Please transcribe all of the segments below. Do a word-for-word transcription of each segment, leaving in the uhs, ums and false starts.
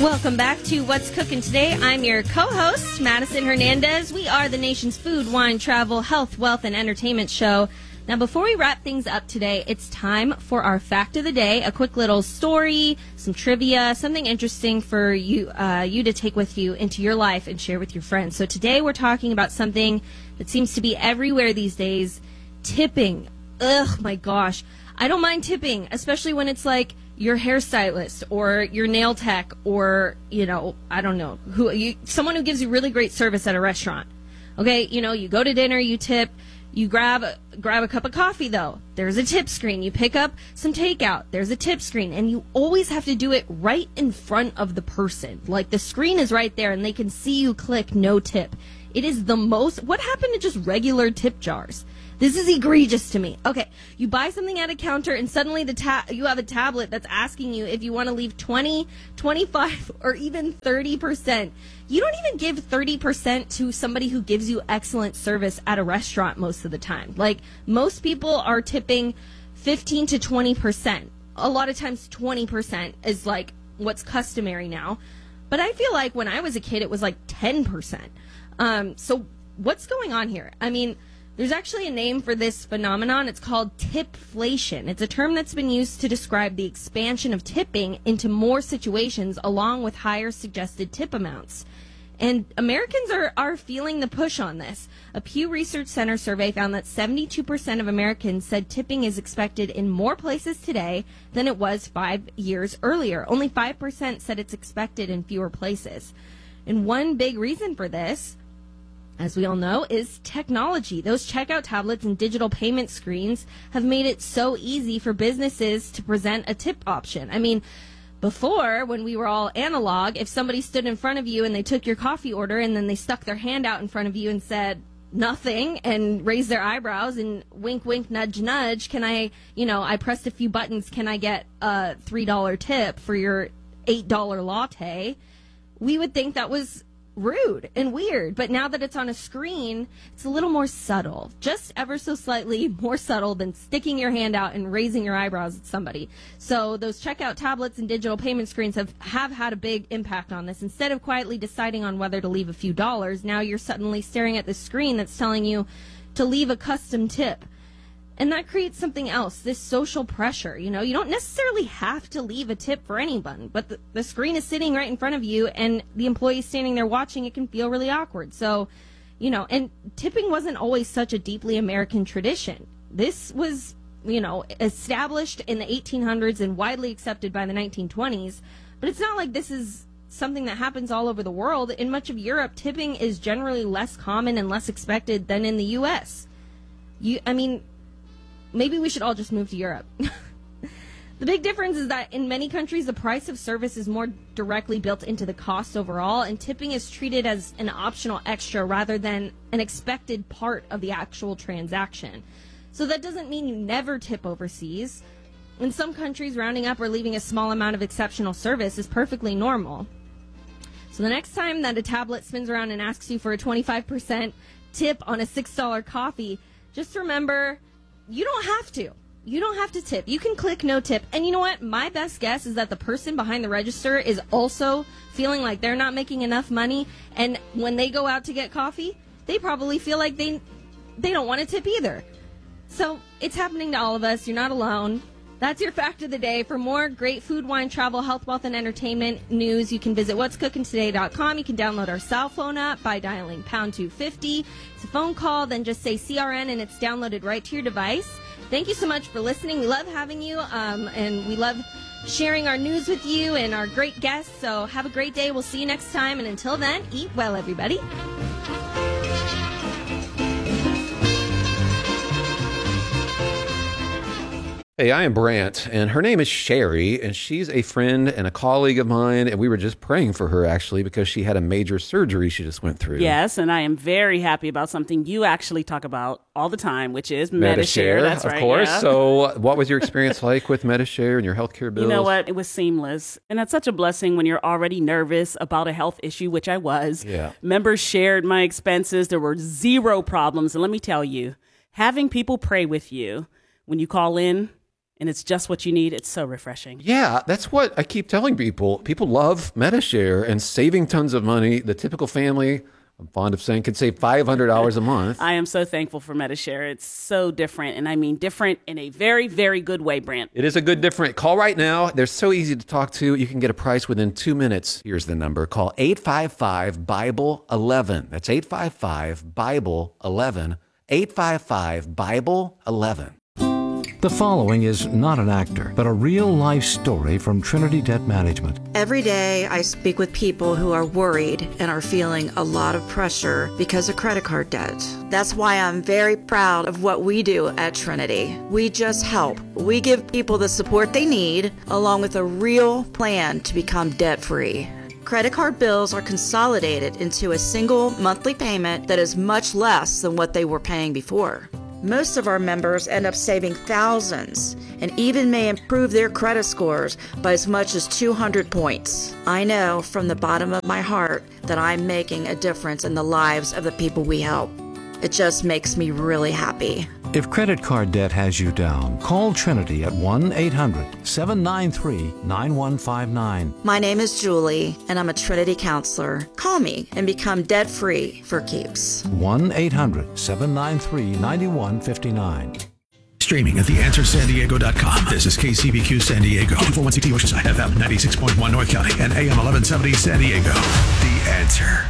Welcome back to What's Cooking Today. I'm your co-host, Madison Hernandez. We are the nation's food, wine, travel, health, wealth, and entertainment show. Now, before we wrap things up today, it's time for our fact of the day, a quick little story, some trivia, something interesting for you uh, you to take with you into your life and share with your friends. So today we're talking about something that seems to be everywhere these days, tipping. Ugh, my gosh. I don't mind tipping, especially when it's like your hairstylist or your nail tech or, you know, I don't know, who you, someone who gives you really great service at a restaurant. Okay, you know, you go to dinner, you tip, you grab grab a cup of coffee, though. There's a tip screen. You pick up some takeout. There's a tip screen. And you always have to do it right in front of the person. Like, the screen is right there, and they can see you click no tip. It is the most... What happened to just regular tip jars? This is egregious to me. Okay, you buy something at a counter, and suddenly the ta- you have a tablet that's asking you if you want to leave twenty, twenty-five, or even thirty percent. You don't even give thirty percent to somebody who gives you excellent service at a restaurant most of the time. Like, most people are tipping fifteen to twenty percent. A lot of times twenty percent is, like, what's customary now. But I feel like when I was a kid, it was like ten percent. Um, so what's going on here? I mean... There's actually a name for this phenomenon. It's called tipflation. It's a term that's been used to describe the expansion of tipping into more situations along with higher suggested tip amounts. And Americans are, are feeling the push on this. A Pew Research Center survey found that seventy-two percent of Americans said tipping is expected in more places today than it was five years earlier. Only five percent said it's expected in fewer places. And one big reason for this, as we all know, is technology. Those checkout tablets and digital payment screens have made it so easy for businesses to present a tip option. I mean, before, when we were all analog, if somebody stood in front of you and they took your coffee order and then they stuck their hand out in front of you and said nothing and raised their eyebrows and wink, wink, nudge, nudge, can I, you know, I pressed a few buttons, can I get a three dollar tip for your eight dollar latte? We would think that was rude and weird, but now that it's on a screen, it's a little more subtle, just ever so slightly more subtle than sticking your hand out and raising your eyebrows at somebody. So those checkout tablets and digital payment screens have, have had a big impact on this. Instead of quietly deciding on whether to leave a few dollars, now you're suddenly staring at the screen that's telling you to leave a custom tip. And that creates something else, this social pressure. You know, you don't necessarily have to leave a tip for anyone, but the, the screen is sitting right in front of you and the employee is standing there watching. It can feel really awkward. So, you know, and tipping wasn't always such a deeply American tradition. This was, you know, established in the eighteen hundreds and widely accepted by the nineteen twenties. But it's not like this is something that happens all over the world. In much of Europe, tipping is generally less common and less expected than in the U S. You, I mean... Maybe we should all just move to Europe. The big difference is that in many countries, the price of service is more directly built into the cost overall, and tipping is treated as an optional extra rather than an expected part of the actual transaction. So that doesn't mean you never tip overseas. In some countries, rounding up or leaving a small amount of exceptional service is perfectly normal. So the next time that a tablet spins around and asks you for a twenty-five percent tip on a six dollar coffee, just remember... You don't have to. You don't have to tip. You can click no tip. And you know what? My best guess is that the person behind the register is also feeling like they're not making enough money. And when they go out to get coffee, they probably feel like they they don't want to tip either. So it's happening to all of us. You're not alone. That's your fact of the day. For more great food, wine, travel, health, wealth, and entertainment news, you can visit whats cooking today dot com. You can download our cell phone app by dialing pound two fifty. It's a phone call, then just say C R N, and it's downloaded right to your device. Thank you so much for listening. We love having you, um, and we love sharing our news with you and our great guests. So have a great day. We'll see you next time, and until then, eat well, everybody. Hey, I am Brant, and her name is Sherry, and she's a friend and a colleague of mine, and we were just praying for her, actually, because she had a major surgery she just went through. Yes, and I am very happy about something you actually talk about all the time, which is Medi-Share. Medi-Share, That's of right, course. yeah. So what was your experience like with Medi-Share and your healthcare bills? You know what? It was seamless, and that's such a blessing when you're already nervous about a health issue, which I was. Yeah. Members shared my expenses. There were zero problems, and let me tell you, having people pray with you when you call in, and it's just what you need. It's so refreshing. Yeah, that's what I keep telling people. People love Metashare and saving tons of money. The typical family, I'm fond of saying, could save five hundred dollars a month. I am so thankful for Metashare. It's so different, and I mean different in a very, very good way, Brant. It is a good different. Call right now. They're so easy to talk to. You can get a price within two minutes. Here's the number. Call eight five five, Bible eleven. That's eight five five, Bible eleven. eight five five, Bible eleven. The following is not an actor, but a real-life story from Trinity Debt Management. Every day I speak with people who are worried and are feeling a lot of pressure because of credit card debt. That's why I'm very proud of what we do at Trinity. We just help. We give people the support they need, along with a real plan to become debt-free. Credit card bills are consolidated into a single monthly payment that is much less than what they were paying before. Most of our members end up saving thousands and even may improve their credit scores by as much as two hundred points. I know from the bottom of my heart that I'm making a difference in the lives of the people we help. It just makes me really happy. If credit card debt has you down, call Trinity at one eight hundred, seven nine three, nine one five nine. My name is Julie, and I'm a Trinity counselor. Call me and become debt-free for keeps. one eight hundred, seven nine three, nine one five nine. Streaming at the answer san diego dot com. This is K C B Q San Diego, four one six Oceanside, F M ninety-six point one North County, and A M eleven seventy San Diego. The Answer.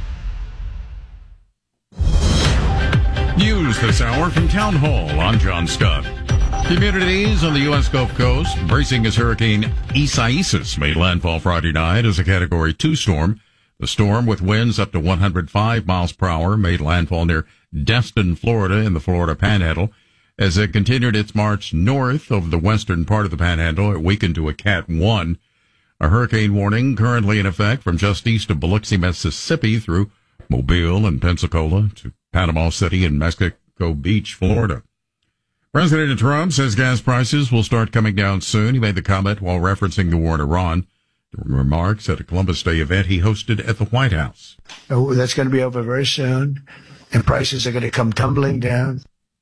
News this hour from Town Hall. I'm John Scott. Communities on the U S Gulf Coast bracing as Hurricane Isaias made landfall Friday night as a Category two storm. The storm, with winds up to one hundred five miles per hour, made landfall near Destin, Florida, in the Florida Panhandle. As it continued its march north over the western part of the Panhandle, it weakened to a Cat one. A hurricane warning currently in effect from just east of Biloxi, Mississippi, through Mobile and Pensacola to Panama City and Mexico Beach, Florida. President Trump says gas prices will start coming down soon. He made the comment while referencing the war in Iran during remarks at a Columbus Day event he hosted at the White House. Oh, that's going to be over very soon, and prices are going to come tumbling down.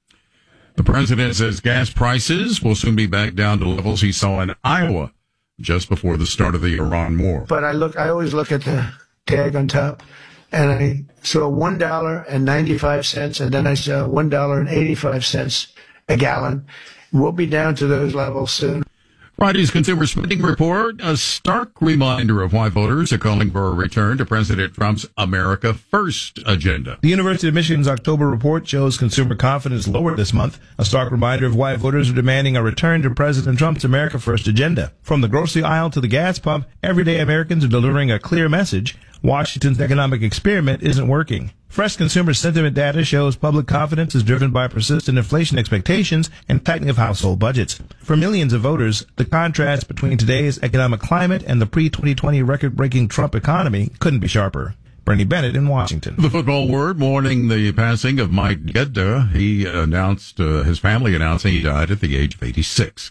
The president says gas prices will soon be back down to levels he saw in Iowa just before the start of the Iran war. But I look, I always look at the tag on top, and I saw one dollar and ninety-five cents, and then I saw one dollar and eighty-five cents a gallon. We'll be down to those levels soon. Friday's Consumer Spending Report, a stark reminder of why voters are calling for a return to President Trump's America First agenda. The University of Michigan's October report shows consumer confidence lower this month, a stark reminder of why voters are demanding a return to President Trump's America First agenda. From the grocery aisle to the gas pump, everyday Americans are delivering a clear message: Washington's economic experiment isn't working. Fresh consumer sentiment data shows public confidence is driven by persistent inflation expectations and tightening of household budgets. For millions of voters, the contrast between today's economic climate and the pre twenty twenty record-breaking Trump economy couldn't be sharper. Bernie Bennett in Washington. The Football Word mourning the passing of Mike Ditka. He announced, uh, his family announcing he died at the age of eighty-six.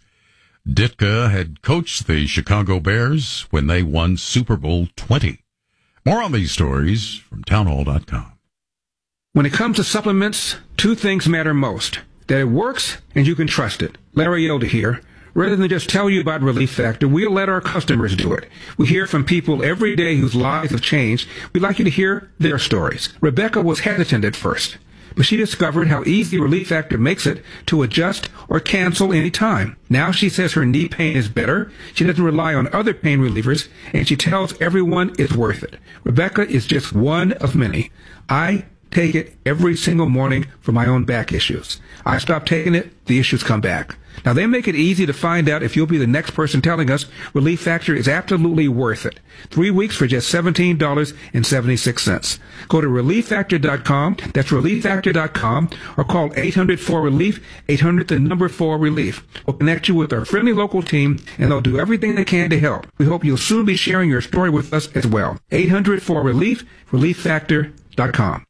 Ditka had coached the Chicago Bears when they won Super Bowl twenty. More on these stories from townhall dot com. When it comes to supplements, two things matter most: that it works and you can trust it. Larry Elder here. Rather than just tell you about Relief Factor, we'll let our customers do it. We hear from people every day whose lives have changed. We'd like you to hear their stories. Rebecca was hesitant at first, but she discovered how easy Relief Factor makes it to adjust or cancel any time. Now she says her knee pain is better, she doesn't rely on other pain relievers, and she tells everyone it's worth it. Rebecca is just one of many. I take it every single morning for my own back issues. I stop taking it, the issues come back. Now, they make it easy to find out if you'll be the next person telling us Relief Factor is absolutely worth it. Three weeks for just seventeen dollars and seventy-six cents. Go to relief factor dot com, that's relief factor dot com, or call eight hundred four relief, eight hundred the number four relief. We'll connect you with our friendly local team, and they'll do everything they can to help. We hope you'll soon be sharing your story with us as well. eight hundred four relief, relief factor dot com.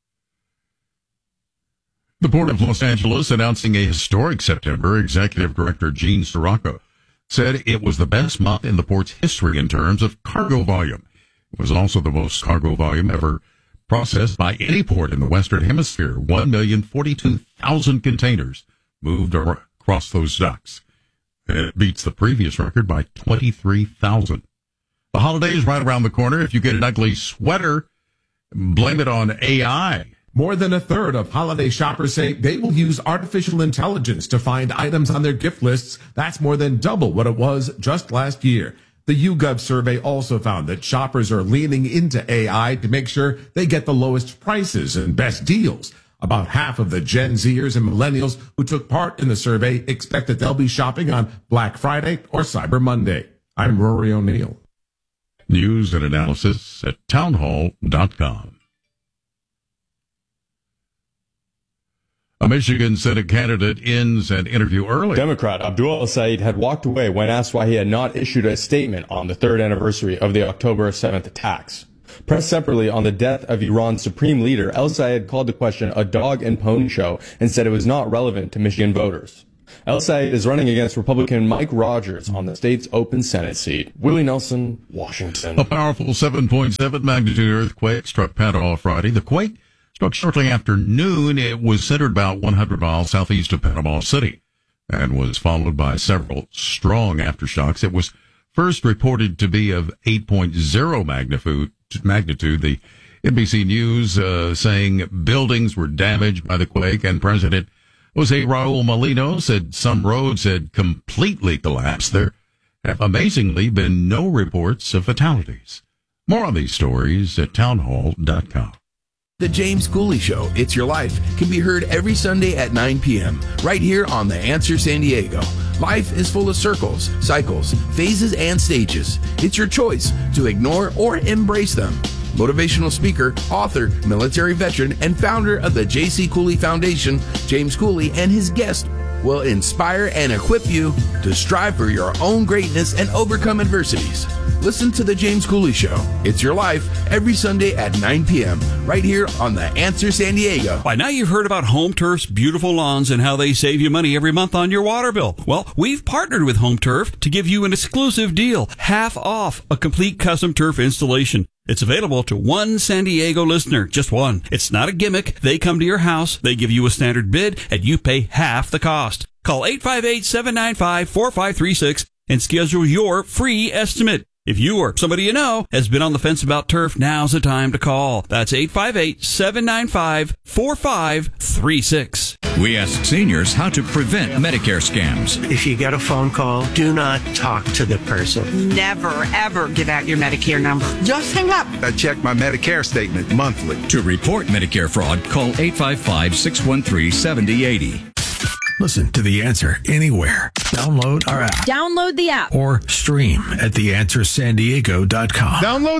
The Port of Los Angeles announcing a historic September. Executive Director Gene Sirocco said it was the best month in the port's history in terms of cargo volume. It was also the most cargo volume ever processed by any port in the Western Hemisphere. one million forty-two thousand containers moved across those docks. It beats the previous record by twenty-three thousand. The holiday's right around the corner. If you get an ugly sweater, blame it on A I. More than a third of holiday shoppers say they will use artificial intelligence to find items on their gift lists. That's more than double what it was just last year. The YouGov survey also found that shoppers are leaning into A I to make sure they get the lowest prices and best deals. About half of the Gen Zers and millennials who took part in the survey expect that they'll be shopping on Black Friday or Cyber Monday. I'm Rory O'Neill. News and analysis at townhall dot com. A Michigan Senate candidate ends an interview early. Democrat Abdul El-Sayed had walked away when asked why he had not issued a statement on the third anniversary of the October seventh attacks. Pressed separately on the death of Iran's supreme leader, El-Sayed called the question a dog and pony show and said it was not relevant to Michigan voters. El-Sayed is running against Republican Mike Rogers on the state's open Senate seat. Willie Nelson, Washington. A powerful seven point seven magnitude earthquake struck Panama Friday. The quake struck shortly after noon. It was centered about one hundred miles southeast of Panama City and was followed by several strong aftershocks. It was first reported to be of eight point oh magnitude. magnitude. The N B C News uh, saying buildings were damaged by the quake, and President Jose Raul Molino said some roads had completely collapsed. There have amazingly been no reports of fatalities. More on these stories at townhall dot com. The James Cooley Show, It's Your Life, can be heard every Sunday at nine p.m. right here on The Answer San Diego. Life is full of circles, cycles, phases, and stages. It's your choice to ignore or embrace them. Motivational speaker, author, military veteran, and founder of the J C. Cooley Foundation, James Cooley, and his guest will inspire and equip you to strive for your own greatness and overcome adversities. Listen to The James Cooley Show, It's Your Life, every Sunday at nine p.m. right here on The Answer San Diego. By now you've heard about Home Turf's beautiful lawns and how they save you money every month on your water bill. Well, we've partnered with Home Turf to give you an exclusive deal, half off a complete custom turf installation. It's available to one San Diego listener, just one. It's not a gimmick. They come to your house, they give you a standard bid, and you pay half the cost. Call eight five eight, seven nine five, four five three six and schedule your free estimate. If you or somebody you know has been on the fence about turf, now's the time to call. That's eight five eight, seven nine five, four five three six. We ask seniors how to prevent Medicare scams. If you get a phone call, do not talk to the person. Never, ever give out your Medicare number. Just hang up. I check my Medicare statement monthly. To report Medicare fraud, call eight five five, six one three, seven zero eight zero. Listen to The Answer anywhere. Download our app. Download the app. Or stream at the answer san diego dot com. Download